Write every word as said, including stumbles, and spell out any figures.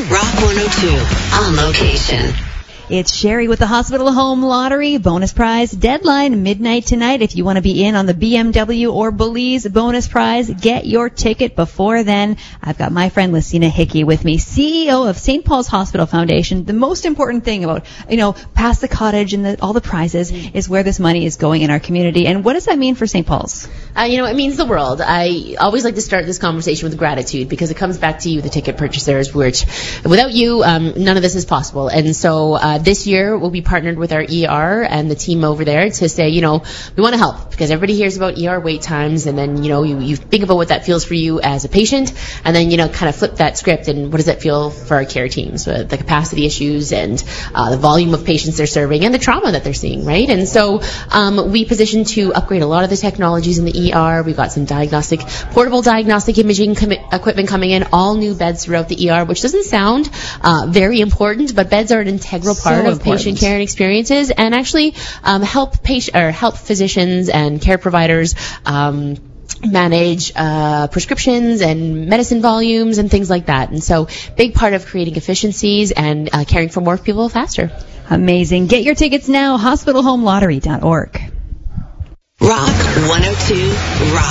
Rock one oh two, on location. It's Sherry with the Hospital Home Lottery. Bonus prize deadline midnight tonight. If you want to be in on the B M W or Belize bonus prize, get your ticket before then. I've got my friend Lucina Hickey with me, C E O of Saint Paul's Hospital Foundation. The most important thing about, you know, past the cottage and the, all the prizes is where this money is going in our community. And what does that mean for Saint Paul's? Uh, you know, it means the world. I always like to start this conversation with gratitude because it comes back to you, the ticket purchasers, which without you, um, none of this is possible. And so uh, this year we'll be partnered with our E R and the team over there to say, you know, we want to help because everybody hears about E R wait times, and then, you know, you, you think about what that feels for you as a patient, and then, you know, kind of flip that script and what does that feel for our care teams, uh, the capacity issues and uh, the volume of patients they're serving and the trauma that they're seeing, right? And so um, we position to upgrade a lot of the technologies in the E R. We've got some diagnostic, portable diagnostic imaging com- equipment coming in, all new beds throughout the E R, which doesn't sound uh, very important, but beds are an integral part so of important. patient care and experiences, and actually um, help patient or help physicians and care providers um, manage uh, prescriptions and medicine volumes and things like that. And so, big part of creating efficiencies and uh, caring for more people faster. Amazing. Get your tickets now, hospital home lottery dot org. Rock one oh two, Rock.